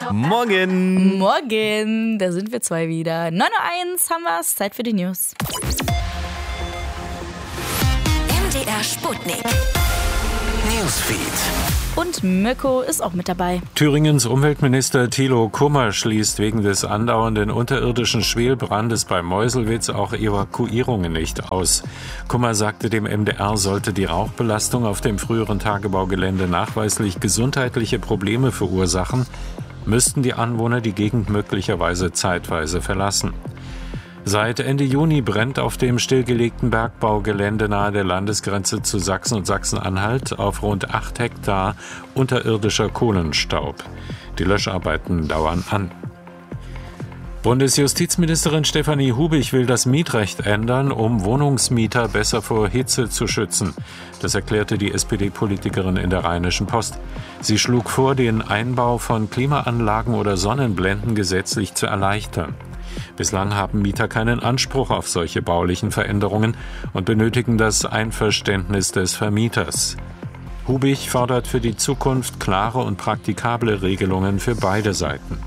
Morgen. Morgen, da sind wir zwei wieder. 9:01 Uhr haben wir's, Zeit für die News. MDR Sputnik. Newsfeed. Und Mirko ist auch mit dabei. Thüringens Umweltminister Thilo Kummer schließt wegen des andauernden unterirdischen Schwelbrandes bei Meuselwitz auch Evakuierungen nicht aus. Kummer sagte dem MDR, sollte die Rauchbelastung auf dem früheren Tagebaugelände nachweislich gesundheitliche Probleme verursachen, müssten die Anwohner die Gegend möglicherweise zeitweise verlassen. Seit Ende Juni brennt auf dem stillgelegten Bergbaugelände nahe der Landesgrenze zu Sachsen und Sachsen-Anhalt auf rund 8 Hektar unterirdischer Kohlenstaub. Die Löscharbeiten dauern an. Bundesjustizministerin Stefanie Hubich will das Mietrecht ändern, um Wohnungsmieter besser vor Hitze zu schützen. Das erklärte die SPD-Politikerin in der Rheinischen Post. Sie schlug vor, den Einbau von Klimaanlagen oder Sonnenblenden gesetzlich zu erleichtern. Bislang haben Mieter keinen Anspruch auf solche baulichen Veränderungen und benötigen das Einverständnis des Vermieters. Hubich fordert für die Zukunft klare und praktikable Regelungen für beide Seiten.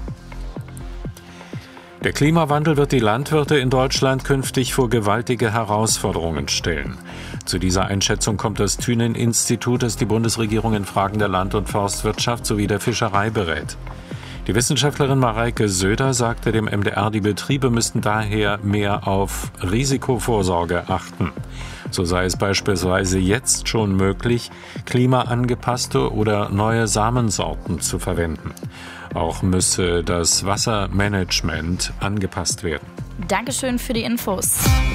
Der Klimawandel wird die Landwirte in Deutschland künftig vor gewaltige Herausforderungen stellen. Zu dieser Einschätzung kommt das Thünen-Institut, das die Bundesregierung in Fragen der Land- und Forstwirtschaft sowie der Fischerei berät. Die Wissenschaftlerin Mareike Söder sagte dem MDR, die Betriebe müssten daher mehr auf Risikovorsorge achten. So sei es beispielsweise jetzt schon möglich, klimaangepasste oder neue Samensorten zu verwenden. Auch müsse das Wassermanagement angepasst werden. Dankeschön für die Infos.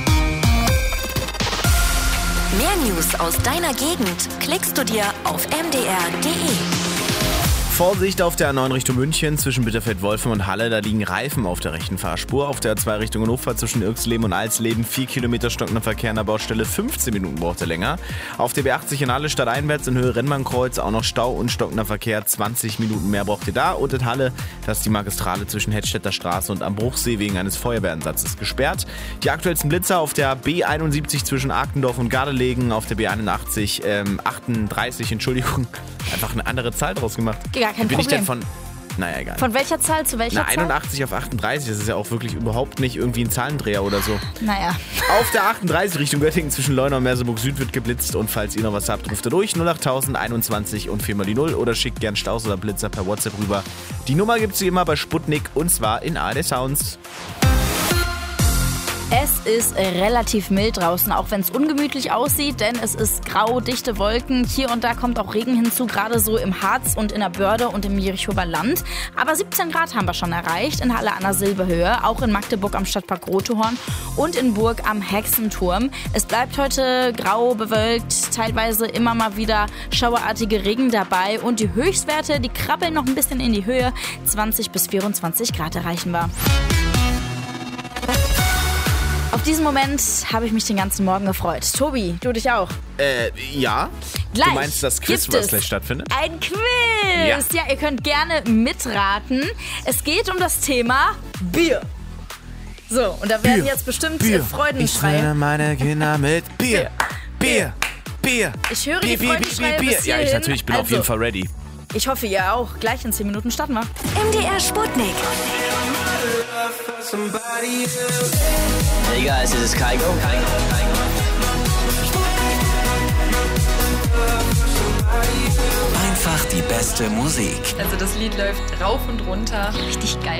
Mehr News aus deiner Gegend klickst du dir auf mdr.de. Vorsicht auf der A9 Richtung München zwischen Bitterfeld-Wolfen und Halle. Da liegen Reifen auf der rechten Fahrspur. Auf der A2 Richtung Hannover zwischen Irxleben und Alsleben 4 Kilometer stockender Verkehr an der Baustelle. 15 Minuten braucht er länger. Auf der B80 in Halle stadteinwärts in Höhe Rennbahnkreuz auch noch Stau und stockender Verkehr. 20 Minuten mehr braucht ihr da. Und in Halle, das ist die Magistrale zwischen Hedstädter Straße und am Bruchsee wegen eines Feuerwehreinsatzes gesperrt. Die aktuellsten Blitzer auf der B71 zwischen Arkendorf und Gardelegen. Auf der B81 38, Entschuldigung. Einfach eine andere Zahl draus gemacht. Gar kein Bin Problem. ich denn von... Naja, egal. Von welcher Zahl zu welcher Zahl? 81 auf 38, das ist ja auch wirklich überhaupt nicht irgendwie ein Zahlendreher oder so. Naja. Auf der 38 Richtung Göttingen zwischen Leuna und Merseburg Süd wird geblitzt und falls ihr noch was habt, ruft ihr durch 08000 21 und 4 mal die 0 oder schickt gern Staus oder Blitzer per WhatsApp rüber. Die Nummer gibt's wie immer bei Sputnik und zwar in ARD Sounds. Es ist relativ mild draußen, auch wenn es ungemütlich aussieht, denn es ist grau, dichte Wolken. Hier und da kommt auch Regen hinzu, gerade so im Harz und in der Börde und im Jerichower Land. Aber 17 Grad haben wir schon erreicht, in Halle an der Silberhöhe, auch in Magdeburg am Stadtpark Rothorn und in Burg am Hexenturm. Es bleibt heute grau, bewölkt, teilweise immer mal wieder schauerartige Regen dabei und die Höchstwerte, die krabbeln noch ein bisschen in die Höhe. 20 bis 24 Grad erreichen wir. Auf diesen Moment habe ich mich den ganzen Morgen gefreut. Tobi, du dich auch? Ja. Gleich Du meinst das Quiz, was gleich stattfindet? Ein Quiz! Ja, ihr könnt gerne mitraten. Es geht um das Thema Bier. So, und da werden jetzt bestimmt Freudenschreie. Ich trenne meine Kinder mit Bier. Bier. Bier. Ich höre die Freudenschreie bis Ja, ich hierhin. natürlich bin auf jeden Fall ready. Ich hoffe, ihr auch. Gleich in 10 Minuten starten wir. MDR Sputnik. Hey guys, this is Kygo. Einfach die beste Musik. Also das Lied läuft rauf und runter. Richtig geil.